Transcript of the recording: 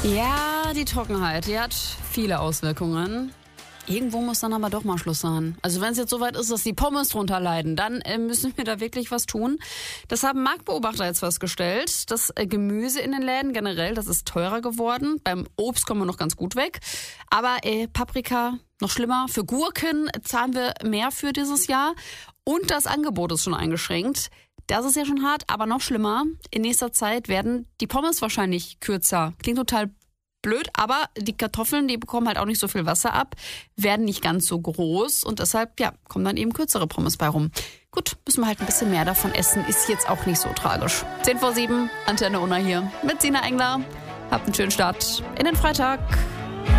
Ja, die Trockenheit, die hat viele Auswirkungen. Irgendwo muss dann aber doch mal Schluss sein. Also wenn es jetzt soweit ist, dass die Pommes drunter leiden, dann müssen wir da wirklich was tun. Das haben Marktbeobachter jetzt festgestellt. Das Gemüse in den Läden generell, das ist teurer geworden. Beim Obst kommen wir noch ganz gut weg. Aber Paprika noch schlimmer. Für Gurken zahlen wir mehr für dieses Jahr. Und das Angebot ist schon eingeschränkt. Das ist ja schon hart, aber noch schlimmer. In nächster Zeit werden die Pommes wahrscheinlich kürzer. Klingt total blöd, aber die Kartoffeln, die bekommen halt auch nicht so viel Wasser ab, werden nicht ganz so groß und deshalb, ja, kommen dann eben kürzere Pommes bei rum. Gut, müssen wir halt ein bisschen mehr davon essen, ist jetzt auch nicht so tragisch. 6:50, Antenne Unna hier mit Sina Engler. Habt einen schönen Start in den Freitag.